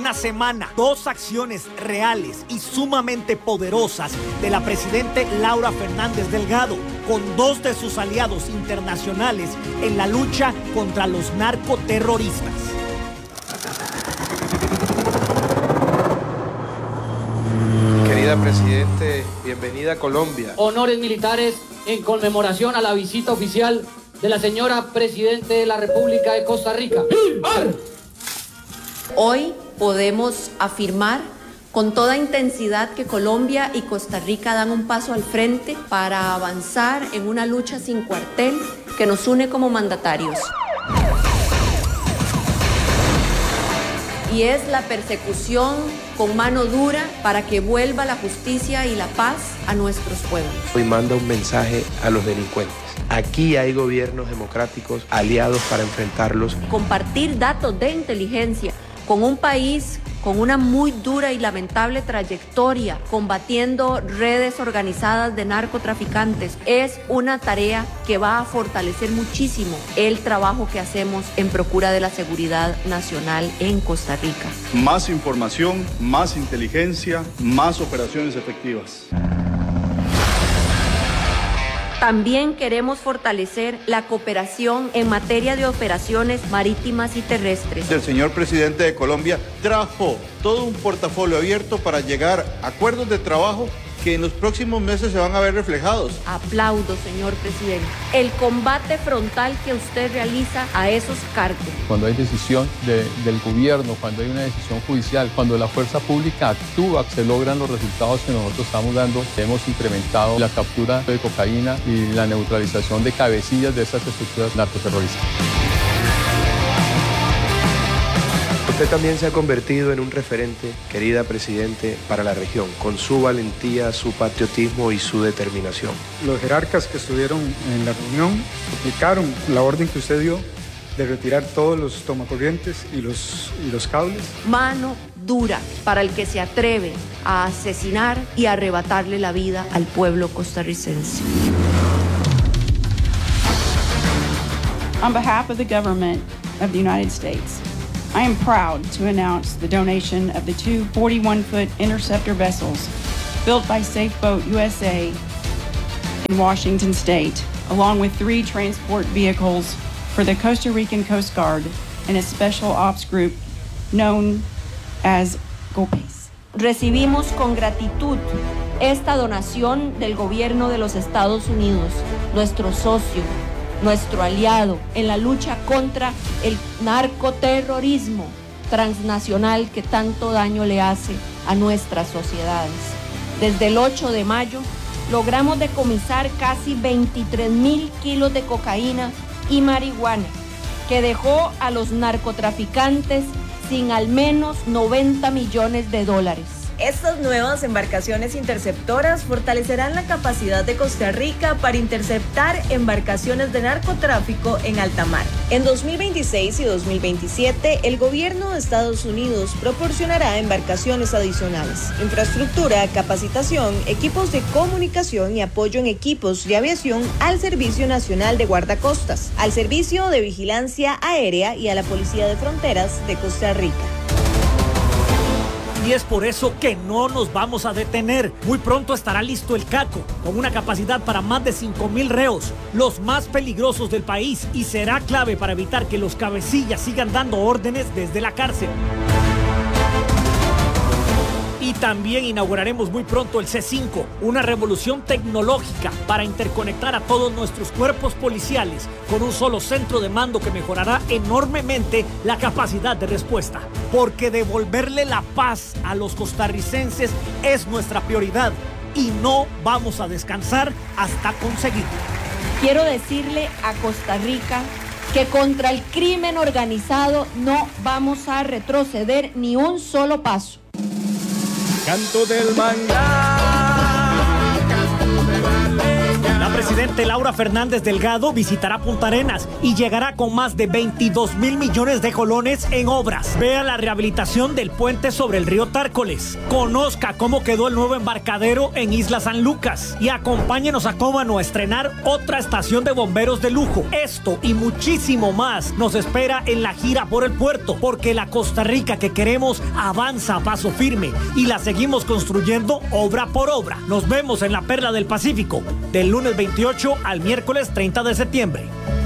una semana, 2 acciones reales y sumamente poderosas de la presidenta Laura Fernández Delgado con 2 de sus aliados internacionales en la lucha contra los narcoterroristas. Querida Presidente, bienvenida a Colombia. Honores militares en conmemoración a la visita oficial de la señora Presidente de la República de Costa Rica. Hoy podemos afirmar con toda intensidad que Colombia y Costa Rica dan un paso al frente para avanzar en una lucha sin cuartel que nos une como mandatarios. Y es la persecución con mano dura para que vuelva la justicia y la paz a nuestros pueblos. Hoy manda un mensaje a los delincuentes. Aquí hay gobiernos democráticos aliados para enfrentarlos. Compartir datos de inteligencia con un país con una muy dura y lamentable trayectoria combatiendo redes organizadas de narcotraficantes es una tarea que va a fortalecer muchísimo el trabajo que hacemos en procura de la seguridad nacional en Costa Rica. Más información, más inteligencia, más operaciones efectivas. También queremos fortalecer la cooperación en materia de operaciones marítimas y terrestres. El señor presidente de Colombia trajo todo un portafolio abierto para llegar a acuerdos de trabajo que en los próximos meses se van a ver reflejados. Aplaudo, señor presidente, el combate frontal que usted realiza a esos cárteles. Cuando hay decisión del gobierno, cuando hay una decisión judicial, cuando la fuerza pública actúa, se logran los resultados que nosotros estamos dando. Hemos incrementado la captura de cocaína y la neutralización de cabecillas de esas estructuras narcoterroristas. Usted también se ha convertido en un referente, querida Presidente, para la región, con su valentía, su patriotismo y su determinación. Los jerarcas que estuvieron en la reunión aplicaron la orden que usted dio de retirar todos los tomacorrientes y los cables. Mano dura para el que se atreve a asesinar y arrebatarle la vida al pueblo costarricense. On behalf of the government of the United States, I am proud to announce the donation of the 2 41-foot interceptor vessels built by Safeboat USA in Washington State, along with 3 transport vehicles for the Costa Rican Coast Guard and a special ops group known as GOPES. Recibimos con gratitud esta donación del gobierno de los Estados Unidos, nuestro socio, nuestro aliado en la lucha contra el narcoterrorismo transnacional que tanto daño le hace a nuestras sociedades. Desde el 8 de mayo logramos decomisar casi 23,000 kilos de cocaína y marihuana, que dejó a los narcotraficantes sin al menos $90 millones. Estas nuevas embarcaciones interceptoras fortalecerán la capacidad de Costa Rica para interceptar embarcaciones de narcotráfico en alta mar. En 2026 y 2027, el gobierno de Estados Unidos proporcionará embarcaciones adicionales, infraestructura, capacitación, equipos de comunicación y apoyo en equipos de aviación al Servicio Nacional de Guardacostas, al Servicio de Vigilancia Aérea y a la Policía de Fronteras de Costa Rica. Y es por eso que no nos vamos a detener. Muy pronto estará listo el CACO, con una capacidad para más de 5,000 reos, los más peligrosos del país, y será clave para evitar que los cabecillas sigan dando órdenes desde la cárcel. Y también inauguraremos muy pronto el C5, una revolución tecnológica para interconectar a todos nuestros cuerpos policiales con un solo centro de mando que mejorará enormemente la capacidad de respuesta. Porque devolverle la paz a los costarricenses es nuestra prioridad y no vamos a descansar hasta conseguirlo. Quiero decirle a Costa Rica que contra el crimen organizado no vamos a retroceder ni un solo paso. Canto del mangá, canto de la leña. vicepresidente Laura Fernández Delgado visitará Punta Arenas y llegará con más de 22.000 millones de colones en obras. Vea la rehabilitación del puente sobre el río Tárcoles. Conozca cómo quedó el nuevo embarcadero en Isla San Lucas. Y acompáñenos a Cómano a estrenar otra estación de bomberos de lujo. Esto y muchísimo más nos espera en la gira por el puerto, porque la Costa Rica que queremos avanza a paso firme y la seguimos construyendo obra por obra. Nos vemos en la Perla del Pacífico del lunes 28 al miércoles 30 de septiembre.